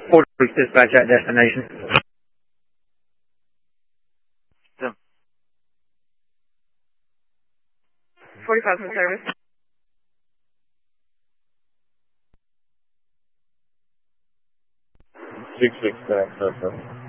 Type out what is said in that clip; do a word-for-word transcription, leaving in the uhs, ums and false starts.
Order dispatch at destination. forty-five in service. Six six, correct, sir.